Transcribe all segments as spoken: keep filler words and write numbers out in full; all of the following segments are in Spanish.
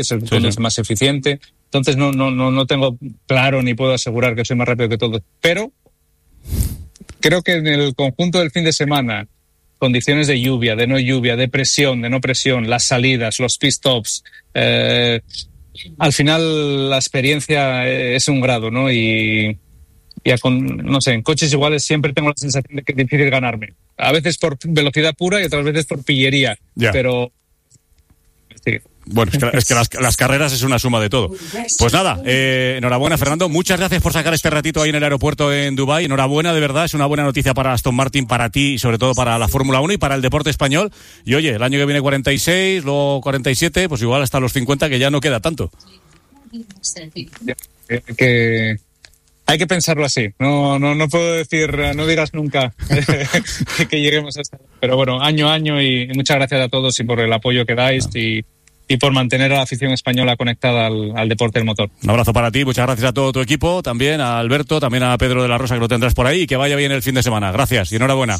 es el túnel sí, más eficiente. Entonces no, no, no, no tengo claro ni puedo asegurar que soy más rápido que todos. Pero creo que en el conjunto del fin de semana, condiciones de lluvia, de no lluvia, de presión, de no presión, las salidas, los pit stops, eh, al final la experiencia es un grado, ¿no? Y, y a con, no sé, en coches iguales siempre tengo la sensación de que es difícil ganarme. A veces por velocidad pura y otras veces por pillería. Yeah. Pero sí. Bueno, es que, es que las, las carreras es una suma de todo. Pues nada, eh, enhorabuena, Fernando. Muchas gracias por sacar este ratito ahí en el aeropuerto en Dubái. Enhorabuena, de verdad. Es una buena noticia para Aston Martin, para ti y sobre todo para la Fórmula uno y para el deporte español. Y oye, el año que viene cuarenta y seis, luego cuarenta y siete, pues igual hasta los cincuenta, que ya no queda tanto. Que hay que pensarlo así. No, no, no puedo decir, no digas nunca que lleguemos a esta. Pero bueno, año a año, y muchas gracias a todos y por el apoyo que dais no. y y por mantener a la afición española conectada al, al deporte del motor. Un abrazo para ti, muchas gracias a todo tu equipo, también a Alberto, también a Pedro de la Rosa, que lo tendrás por ahí, y que vaya bien el fin de semana. Gracias y enhorabuena.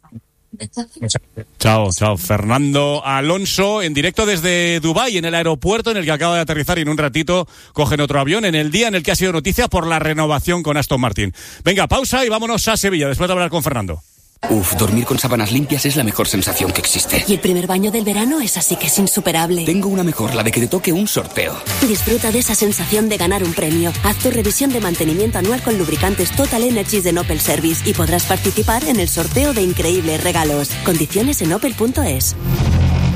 Chao, chao. Fernando Alonso en directo desde Dubái, en el aeropuerto en el que acaba de aterrizar, y en un ratito cogen otro avión en el día en el que ha sido noticia por la renovación con Aston Martin. Venga, pausa y vámonos a Sevilla después de hablar con Fernando. Uf, dormir con sábanas limpias es la mejor sensación que existe. Y el primer baño del verano es así que es insuperable. Tengo una mejor, la de que te toque un sorteo. Disfruta de esa sensación de ganar un premio. Haz tu revisión de mantenimiento anual con lubricantes Total Energies de Opel Service y podrás participar en el sorteo de increíbles regalos. Condiciones en opel punto es.